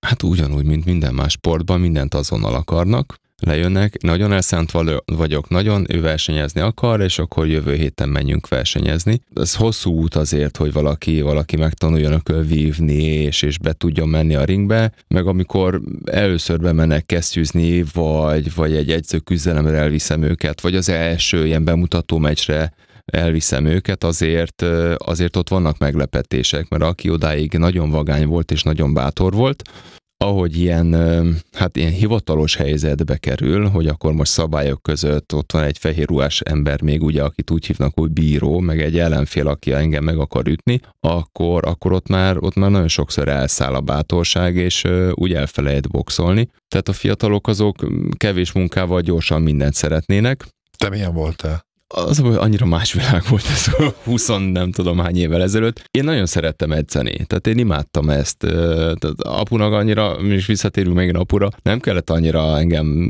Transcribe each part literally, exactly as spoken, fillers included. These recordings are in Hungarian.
Hát ugyanúgy, mint minden más sportban, mindent azonnal akarnak, lejönnek, nagyon elszánt vagyok, nagyon, ő versenyezni akar, és akkor jövő héten menjünk versenyezni. Ez hosszú út azért, hogy valaki, valaki megtanuljon ököl vívni, és, és be tudjon menni a ringbe, meg amikor először bemennek kesztyűzni, vagy, vagy egy edzőküzdelemre elviszem őket, vagy az első ilyen bemutató meccsre elviszem őket, azért, azért ott vannak meglepetések, mert aki odáig nagyon vagány volt, és nagyon bátor volt, ahogy ilyen, hát ilyen hivatalos helyzetbe kerül, hogy akkor most szabályok között ott van egy fehér ruhás ember még ugye, akit úgy hívnak, hogy bíró, meg egy ellenfél, aki engem meg akar ütni, akkor, akkor ott, már, ott már nagyon sokszor elszáll a bátorság, és úgy elfelejt boxolni. Tehát a fiatalok azok kevés munkával gyorsan mindent szeretnének. Te milyen voltál? Az, hogy annyira más világ volt ez húsz nem tudom hány évvel ezelőtt. Én nagyon szerettem edzeni, tehát én imádtam ezt. Tehát apunak annyira, és visszatérünk megint apura, nem kellett annyira engem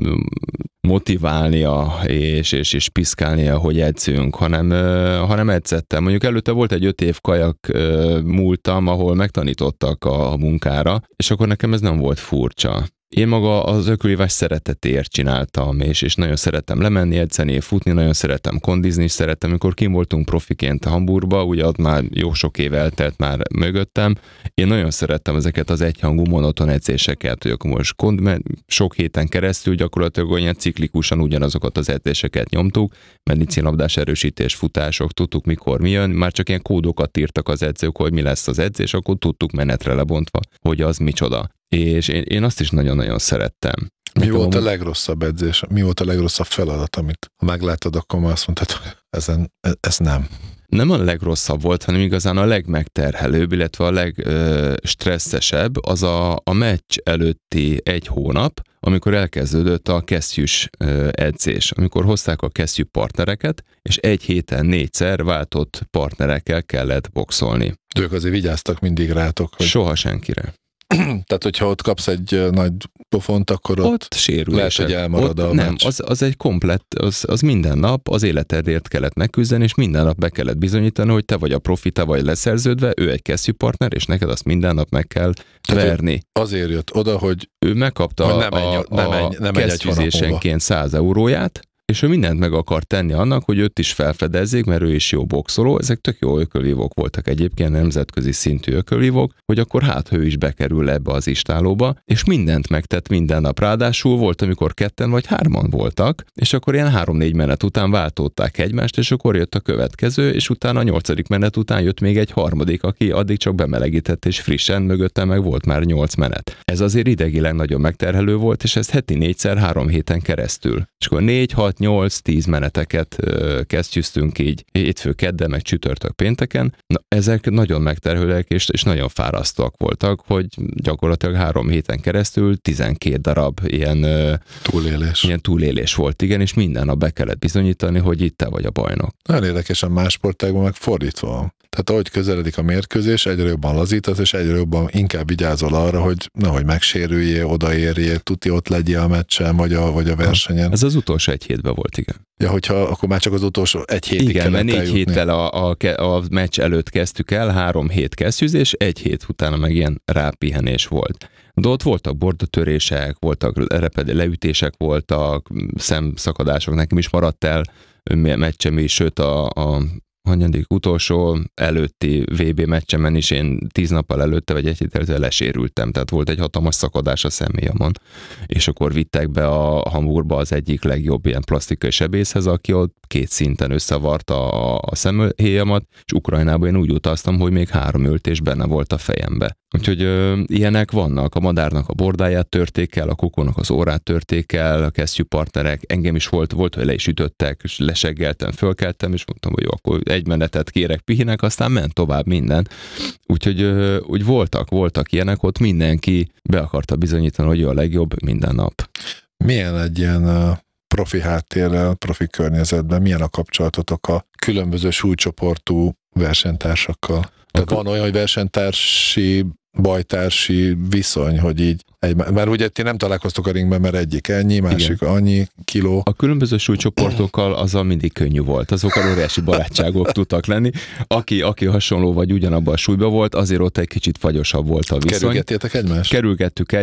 motiválnia és, és, és piszkálnia, hogy edzünk, hanem, hanem edzettem. Mondjuk előtte volt egy öt év kajak múltam, ahol megtanítottak a munkára, és akkor nekem ez nem volt furcsa. Én maga az ökölvívás szeretetéért csináltam, és, és nagyon szerettem lemenni, edzeni, futni, nagyon szerettem kondizni, és szerettem, amikor kim voltunk profiként Hamburgba, ugye ott már jó sok év eltelt már mögöttem, én nagyon szerettem ezeket az egyhangú monoton edzéseket, hogy akkor most kond, sok héten keresztül gyakorlatilag olyan ciklikusan ugyanazokat az edzéseket nyomtuk, medicinlabdás erősítés, futások, tudtuk mikor mi jön, már csak ilyen kódokat írtak az edzők, hogy mi lesz az edzés, akkor tudtuk menetre lebontva, hogy az micsoda. És én, én azt is nagyon-nagyon szerettem. Mi Nekem volt a amúgy... legrosszabb edzés? Mi volt a legrosszabb feladat, amit ha meglátod, akkor már azt mondtad, hogy ezen, ez nem. Nem a legrosszabb volt, hanem igazán a legmegterhelőbb, illetve a legstresszesebb az a, a meccs előtti egy hónap, amikor elkezdődött a kesztyűs edzés, amikor hozták a kesztyű partnereket, és egy héten négyszer váltott partnerekkel kellett boxolni. Ők azért vigyáztak mindig rátok. Hogy... Soha senkire. Tehát, hogyha ott kapsz egy nagy pofont, akkor ott, ott sérülések. Lehet, hogy elmarad ott a nem, meccs. az, az egy komplett, az, az minden nap az életedért kellett megküzdeni, és minden nap be kellett bizonyítani, hogy te vagy a profi, te vagy leszerződve, ő egy kesztyűpartner, és neked azt minden nap meg kell Tehát verni. Azért jött oda, hogy ő megkapta hogy nem menj, a, nem menj, a nem menj kesztyűzésenként száz euróját, és ő mindent meg akart tenni annak, hogy őt is felfedezzék, mert ő is jó boxoló, ezek tök jó ökölvívók voltak egyébként, nemzetközi szintű ökölvívók, hogy akkor hát ő is bekerül ebbe az istálóba, és mindent megtett minden nap. Ráadásul volt, amikor ketten vagy hárman voltak, és akkor ilyen három-négy menet után váltották egymást, és akkor jött a következő, és utána a nyolcadik menet után jött még egy harmadik, aki addig csak bemelegített, és frissen mögötte meg volt már nyolc menet. Ez azért idegileg nagyon megterhelő volt, és ez heti négyszer három héten keresztül. És akkor négy, hat, nyolc, tíz meneteket kesztyűztünk így hétfő, kedden, meg csütörtök, pénteken. Na, ezek nagyon megterhelőek és, és nagyon fárasztóak voltak, hogy gyakorlatilag három héten keresztül tizenkét darab ilyen túlélés. ilyen túlélés volt, igen, és minden nap be kellett bizonyítani, hogy itt te vagy a bajnok. Nagyon érdekesen más sportágban meg fordítva van. Tehát ahogy közeledik a mérkőzés, egyre jobban lazítasz, és egyre jobban inkább vigyázol arra, hogy nehogy megsérüljél, odaérjél, tuti ott legyél a meccsen, vagy a, vagy a versenyen. Ez az utolsó egy hétben volt, igen. Ja, hogyha akkor már csak az utolsó egy hétig igen, mert négy eljutni. héttel a, a, a meccs előtt kezdtük el, három hét kesztyűzés, egy hét utána meg ilyen rápihenés volt. De ott voltak bordatörések, voltak repedő leütések voltak, szemszakadások, nekem is maradt el meccsem is, sőt a, a hanyadik utolsó előtti vé bé meccsemen is én tíz nappal előtte, vagy egy héttel lesérültem, tehát volt egy hatalmas szakadás a személyamon. És akkor vittek be a Hamburgba az egyik legjobb ilyen plastikai sebészhez, aki ott két szinten összevarta a, a szemhéjamat, és Ukrajnában én úgy utaztam, hogy még három öltés benne volt a fejembe. Úgyhogy ö, ilyenek vannak. A madárnak a bordáját törték el, a kokónak az órát törték el, a kesztyűpartnerek, engem is volt, volt, hogy le is ütöttek, és leseggeltem, fölkeltem, és mondtam, hogy jó, akkor egy menetet kérek, pihinek, aztán ment tovább minden. Úgyhogy ö, úgy voltak, voltak ilyenek, ott mindenki be akarta bizonyítani, hogy jó a legjobb minden nap. Milyen egy ilyen uh, profi háttérrel, profi környezetben, milyen a kapcsolatotok a különböző súlycsoportú versenytársakkal? Tehát van olyan, hogy versenytársi, bajtársi viszony, hogy így, egy, mert ugye ti nem találkoztok a ringben, mert egyik ennyi, másik igen. annyi kiló. A különböző súlycsoportokkal azzal mindig könnyű volt, azokkal óriási barátságok tudtak lenni. Aki, aki hasonló vagy ugyanabban a súlyban volt, azért ott egy kicsit fagyosabb volt a viszony. Kerülgettétek egymást? Kerülgettük